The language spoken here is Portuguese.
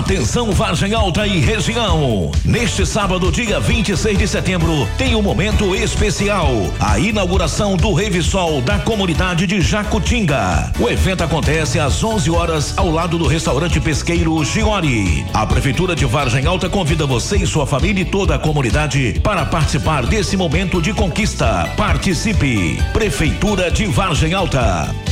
Atenção Vargem Alta e região. Neste sábado, dia 26 de setembro, tem um momento especial. A inauguração do Revesol da comunidade de Jacutinga. O evento acontece às 11 horas ao lado do restaurante pesqueiro Giori. A Prefeitura de Vargem Alta convida você e sua família e toda a comunidade para participar desse momento de conquista. Participe. Prefeitura de Vargem Alta.